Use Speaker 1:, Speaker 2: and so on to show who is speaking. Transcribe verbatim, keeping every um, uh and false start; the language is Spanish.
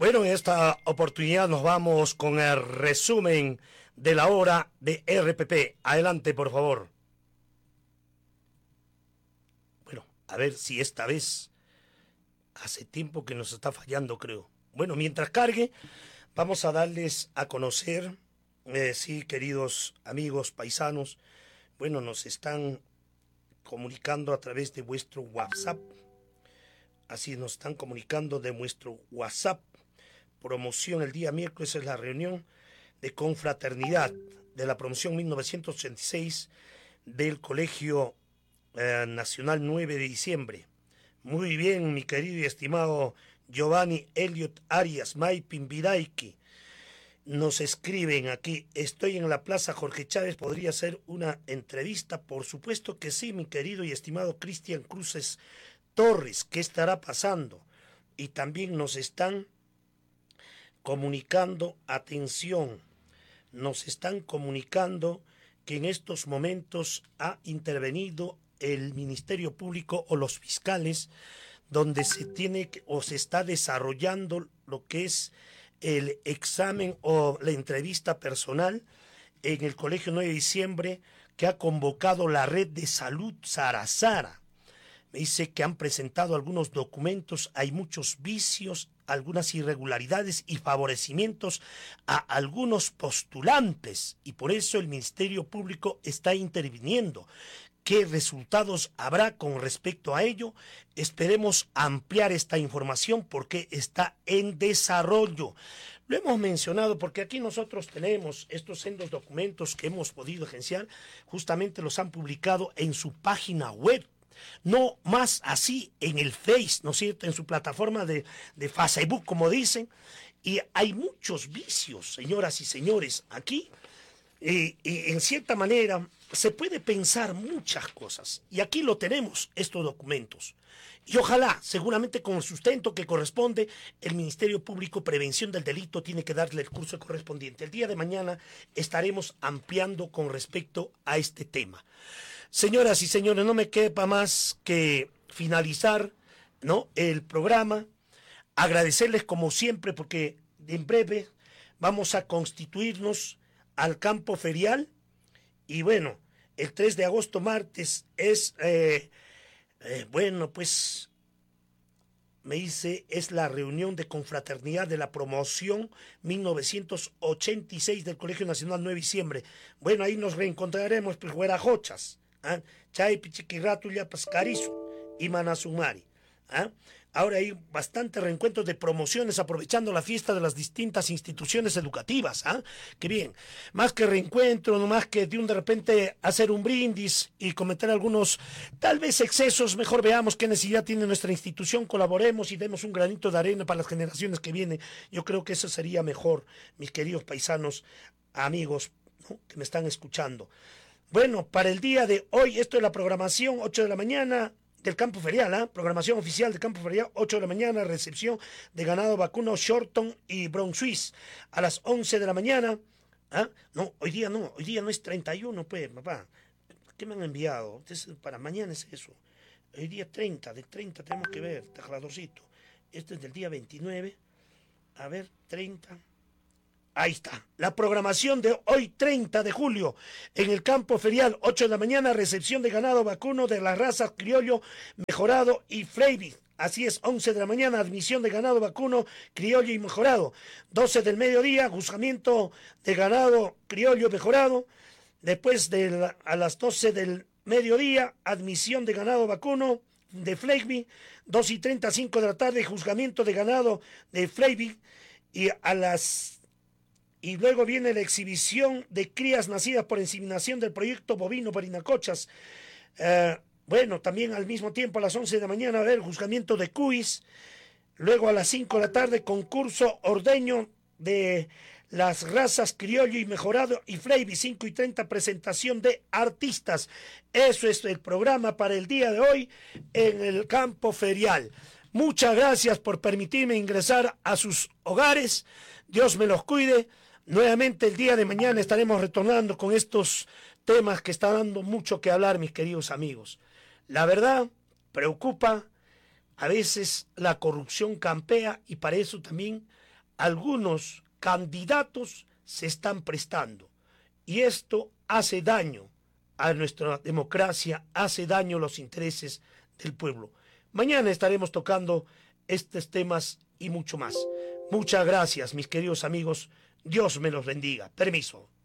Speaker 1: Bueno, en esta oportunidad nos vamos con el resumen de la hora de R P P. Adelante, por favor. Bueno, a ver si esta vez hace tiempo que nos está fallando, creo. Bueno, mientras cargue, vamos a darles a conocer, eh, sí, queridos amigos paisanos, bueno, nos están comunicando a través de vuestro WhatsApp. Así nos están comunicando de nuestro WhatsApp. Promoción el día miércoles es la reunión de confraternidad de la promoción mil novecientos ochenta y seis del Colegio eh, Nacional nueve de diciembre. Muy bien, mi querido y estimado Giovanni Elliot Arias Maipin Vidaiki. Nos escriben aquí, estoy en la Plaza Jorge Chávez, ¿podría ser una entrevista? Por supuesto que sí, mi querido y estimado Cristian Cruces Torres, ¿qué estará pasando? Y también nos están comunicando, atención, nos están comunicando que en estos momentos ha intervenido el Ministerio Público o los fiscales, donde se tiene o se está desarrollando lo que es el examen o la entrevista personal en el Colegio nueve de diciembre que ha convocado la Red de Salud Sarazara. Me dice que han presentado algunos documentos, hay muchos vicios, algunas irregularidades y favorecimientos a algunos postulantes y por eso el Ministerio Público está interviniendo. ¿Qué resultados habrá con respecto a ello? Esperemos ampliar esta información porque está en desarrollo. Lo hemos mencionado porque aquí nosotros tenemos estos sendos documentos que hemos podido agenciar, justamente los han publicado en su página web. No más así en el Face, ¿no es cierto?, en su plataforma de, de Facebook, como dicen, y hay muchos vicios, señoras y señores, aquí, eh, eh, en cierta manera, se puede pensar muchas cosas, y aquí lo tenemos, estos documentos, y ojalá, seguramente con el sustento que corresponde, el Ministerio Público Prevención del Delito tiene que darle el curso correspondiente. El día de mañana estaremos ampliando con respecto a este tema. Señoras y señores, no me quepa más que finalizar, ¿no?, el programa, agradecerles como siempre porque en breve vamos a constituirnos al campo ferial y bueno, el tres de agosto martes es, eh, eh, bueno, pues me dice, es la reunión de confraternidad de la promoción mil novecientos ochenta y seis del Colegio Nacional nueve de diciembre. Bueno, ahí nos reencontraremos, pues, huerajochas. ¿Ah? Chay, Pichiquiratu, Pascarizo y Manasumari. ¿Ah? Ahora hay bastantes reencuentros de promociones aprovechando la fiesta de las distintas instituciones educativas. ¿Ah? Qué bien. Más que reencuentro, no más que de un de repente hacer un brindis y cometer algunos tal vez excesos, mejor veamos qué necesidad tiene nuestra institución, colaboremos y demos un granito de arena para las generaciones que vienen. Yo creo que eso sería mejor, mis queridos paisanos, amigos, ¿no?, que me están escuchando. Bueno, para el día de hoy, esto es la programación, ocho de la mañana del campo ferial, ¿eh? Programación oficial del campo ferial, ocho de la mañana, recepción de ganado vacuno Shorton y Brown Swiss. A las once de la mañana, ¿ah? No, hoy día no, hoy día no es treinta y uno, pues, papá. ¿Qué me han enviado? Entonces, para mañana es eso. Hoy día treinta, de treinta tenemos que ver, tajadorcito. Este es del día veintinueve. A ver, treinta. Ahí está, la programación de hoy treinta de julio, en el campo ferial, ocho de la mañana, recepción de ganado vacuno de las razas criollo, mejorado y Freiby. Así es, once de la mañana, admisión de ganado vacuno, criollo y mejorado. doce del mediodía, juzgamiento de ganado criollo mejorado. Después de la, a las doce del mediodía, admisión de ganado vacuno de Freiby. dos y treinta, cinco de la tarde, juzgamiento de ganado de Freiby. Y a las Y luego viene la exhibición de crías nacidas por inseminación del proyecto bovino Parinacochas. Eh, bueno, también al mismo tiempo a las once de la mañana va a haber juzgamiento de cuis. Luego a las cinco de la tarde concurso ordeño de las razas criollo y mejorado y Freiby. cinco y treinta presentación de artistas. Eso es el programa para el día de hoy en el campo ferial. Muchas gracias por permitirme ingresar a sus hogares. Dios me los cuide. Nuevamente el día de mañana estaremos retornando con estos temas que están dando mucho que hablar, mis queridos amigos. La verdad, preocupa, a veces la corrupción campea y para eso también algunos candidatos se están prestando y esto hace daño a nuestra democracia, hace daño a los intereses del pueblo. Mañana estaremos tocando estos temas y mucho más. Muchas gracias, mis queridos amigos. Dios me los bendiga. Permiso.